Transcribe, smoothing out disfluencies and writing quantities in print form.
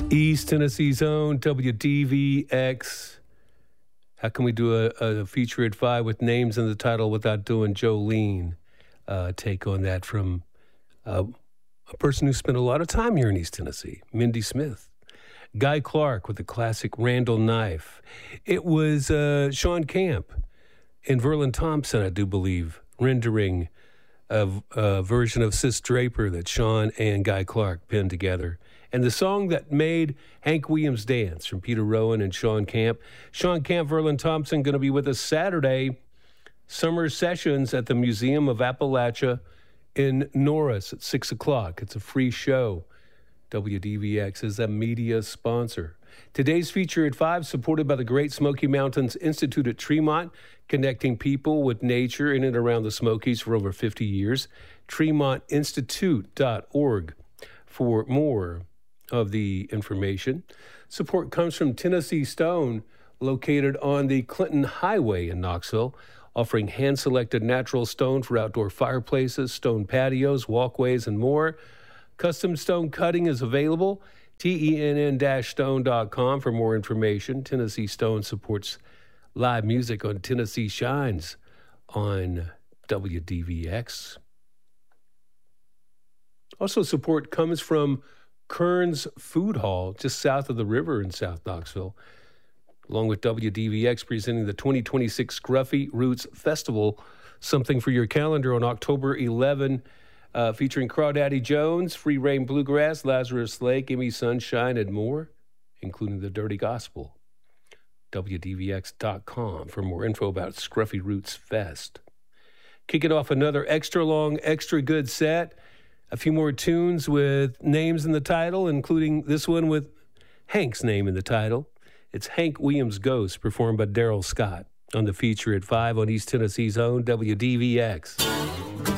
East Tennessee's own WDVX. How can we do a feature at 5 with names in the title without doing Jolene? Take on that from a person who spent a lot of time here in East Tennessee, Mindy Smith. Guy Clark with the classic Randall Knife. It was Sean Camp and Verlin Thompson, I do believe, rendering a version of Sis Draper that Sean and Guy Clark penned together. And the song that made Hank Williams dance from Peter Rowan and Sean Camp. Sean Camp, Verlin Thompson, going to be with us Saturday, summer sessions at the Museum of Appalachia in Norris at 6 o'clock. It's a free show. WDVX is a media sponsor. Today's feature at 5, supported by the Great Smoky Mountains Institute at Tremont, connecting people with nature in and around the Smokies for over 50 years. TremontInstitute.org for more of the information. Support comes from Tennessee Stone, located on the Clinton Highway in Knoxville, offering hand-selected natural stone for outdoor fireplaces, stone patios, walkways, and more. Custom stone cutting is available. TENN-stone.com for more information. Tennessee Stone supports live music on Tennessee Shines on WDVX. Also, support comes from Kern's Food Hall, just south of the river in South Knoxville, along with WDVX presenting the 2026 Scruffy Roots Festival. Something for your calendar on October 11, featuring Crawdaddy Jones, Free Reign Bluegrass, Lazarus Lake, Gimme Sunshine, and more, including the Dirty Gospel. WDVX.com for more info about Scruffy Roots Fest. Kicking off another extra long, extra good set. A few more tunes with names in the title, including this one with Hank's name in the title. It's Hank Williams' Ghost, performed by Daryl Scott on the feature at 5 on East Tennessee's own WDVX.